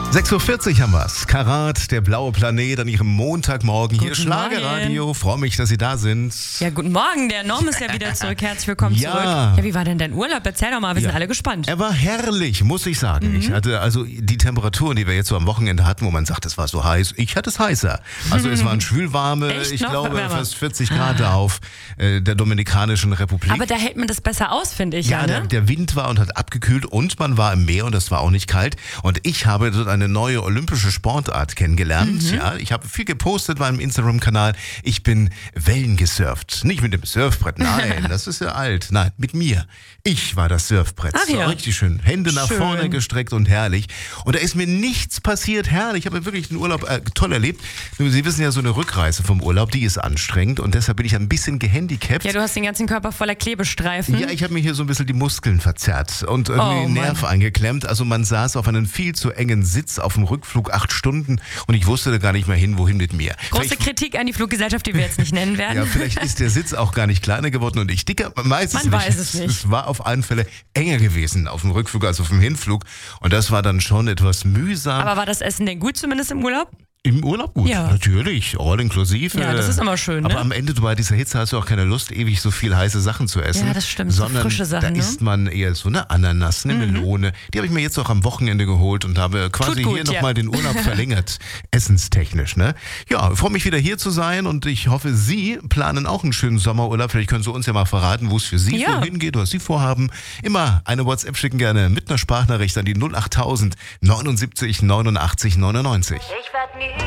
6.40 Uhr haben wir's. Karat, der blaue Planet an Ihrem Montagmorgen. Hier Schlagerradio. Freue mich, dass Sie da sind. Ja, guten Morgen. Der Norm ist ja wieder zurück. Herzlich willkommen zurück. Ja, wie war denn dein Urlaub? Erzähl doch mal, wir sind alle gespannt. Er war herrlich, muss ich sagen. Ich hatte also die Temperaturen, die wir jetzt so am Wochenende hatten, wo man sagt, es war so heiß. Ich hatte es heißer. Also es waren schwülwarme, ich glaube fast 40 Grad auf der Dominikanischen Republik. Aber da hält man das besser aus, finde ich. Ja, ne? der Wind war und hat abgekühlt und man war im Meer und das war auch nicht kalt. Und ich habe dort eine neue olympische Sportart kennengelernt. Ja, ich habe viel gepostet bei meinem Instagram-Kanal. Ich bin Wellen gesurft. Nicht mit dem Surfbrett, nein, das ist ja alt. Nein, mit mir. Ich war das Surfbrett. Ach ja. So richtig schön. Hände nach vorne gestreckt und herrlich. Und da ist mir nichts passiert. Herrlich. Ich habe wirklich den Urlaub toll erlebt. Sie wissen ja, so eine Rückreise vom Urlaub, die ist anstrengend und deshalb bin ich ein bisschen gehandicapt. Ja, du hast den ganzen Körper voller Klebestreifen. Ja, ich habe mir hier so ein bisschen die Muskeln verzerrt und irgendwie den Nerv eingeklemmt. Also man saß auf einem viel zu engen Sitz auf dem Rückflug 8 Stunden und ich wusste da gar nicht mehr hin, wohin mit mir. Große Kritik an die Fluggesellschaft, die wir jetzt nicht nennen werden. Ja, vielleicht ist der Sitz auch gar nicht kleiner geworden und ich dicker. Man weiß es nicht. Es war auf alle Fälle enger gewesen auf dem Rückflug als auf dem Hinflug und das war dann schon etwas mühsam. Aber war das Essen denn gut, zumindest im Urlaub? Im Urlaub gut, ja. Natürlich, all inklusive. Ja, das ist immer schön, ne? Aber am Ende bei dieser Hitze hast du auch keine Lust, ewig so viel heiße Sachen zu essen. Ja, das stimmt, sondern so frische Sachen, da isst man eher so eine Ananas, eine Melone. Die habe ich mir jetzt auch am Wochenende geholt und habe quasi hier nochmal den Urlaub verlängert, essenstechnisch. Ne? Ja, freue mich wieder hier zu sein und ich hoffe, Sie planen auch einen schönen Sommerurlaub. Vielleicht können Sie uns ja mal verraten, wo es für Sie wohin geht, was Sie vorhaben. Immer eine WhatsApp schicken gerne mit einer Sprachnachricht an die 08000 79 89 99. Ich werd nie